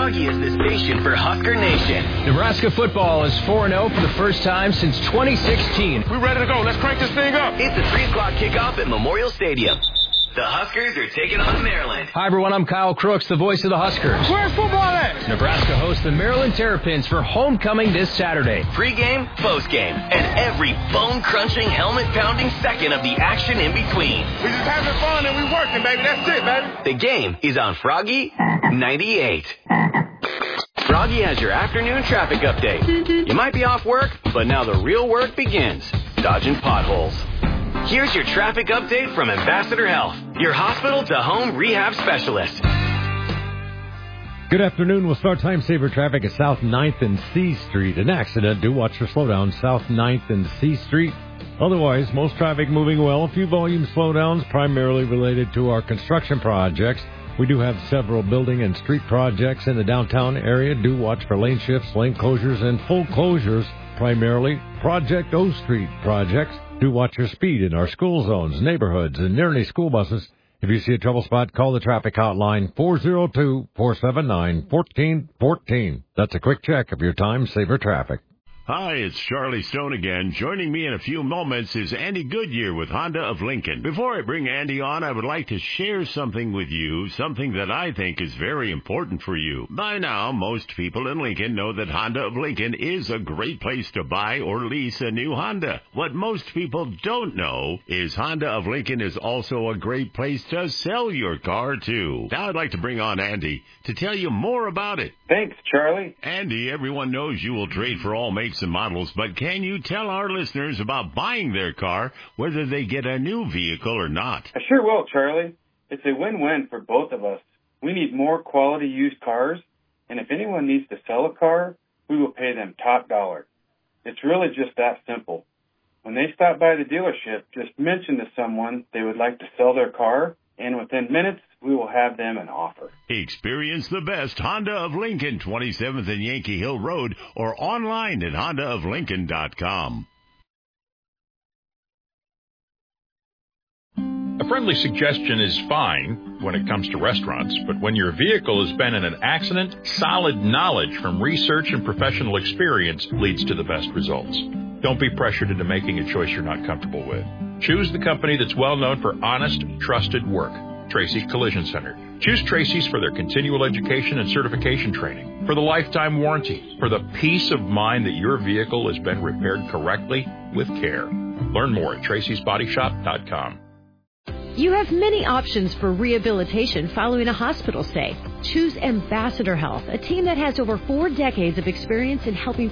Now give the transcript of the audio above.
Froggy is the station for Husker Nation. Nebraska football is 4-0 for the first time since 2016. We're ready to go. Let's crank this thing up. It's a 3 o'clock kickoff at Memorial Stadium. The Huskers are taking on Maryland. Hi, everyone. I'm Kyle Crooks, the voice of the Huskers. Where's football at? Nebraska hosts the Maryland Terrapins for homecoming this Saturday. Pre-game, post-game, and every bone-crunching, helmet-pounding second of the action in between. We just having fun and we working, baby. That's it, baby. The game is on Froggy 98. Froggy has your afternoon traffic update. You might be off work, but now the real work begins. Dodging potholes. Here's your traffic update from Ambassador Health, your hospital-to-home rehab specialist. Good afternoon. We'll start time-saver traffic at South 9th and C Street. An accident. Do watch for slowdown. South 9th and C Street. Otherwise, most traffic moving well. A few volume slowdowns, primarily related to our construction projects. We do have several building and street projects in the downtown area. Do watch for lane shifts, lane closures, and full closures, primarily Project O Street projects. Do watch your speed in our school zones, neighborhoods, and near any school buses. If you see a trouble spot, call the traffic hotline 402-479-1414. That's a quick check of your time-saver traffic. Hi, it's Charlie Stone again. Joining me in a few moments is Andy Goodyear with Honda of Lincoln. Before I bring Andy on, I would like to share something with you, something that I think is very important for you. By now, most people in Lincoln know that Honda of Lincoln is a great place to buy or lease a new Honda. What most people don't know is Honda of Lincoln is also a great place to sell your car, too. Now I'd like to bring on Andy to tell you more about it. Thanks, Charlie. Andy, everyone knows you will trade for all makes and models, but can you tell our listeners about buying their car, whether they get a new vehicle or not? I sure will, Charlie. It's a win-win for both of us. We need more quality used cars, and if anyone needs to sell a car, we will pay them top dollar. It's really just that simple. When they stop by the dealership, just mention to someone they would like to sell their car, and within minutes, we will have them an offer. Experience the best Honda of Lincoln, 27th and Yankee Hill Road, or online at hondaoflincoln.com. A friendly suggestion is fine when it comes to restaurants, but when your vehicle has been in an accident, solid knowledge from research and professional experience leads to the best results. Don't be pressured into making a choice you're not comfortable with. Choose the company that's well known for honest, trusted work. Tracy Collision Center. Choose Tracy's for their continual education and certification training, for the lifetime warranty, for the peace of mind that your vehicle has been repaired correctly with care. Learn more at tracysbodyshop.com. You have many options for rehabilitation following a hospital stay. Choose Ambassador Health, a team that has over 4 decades of experience in helping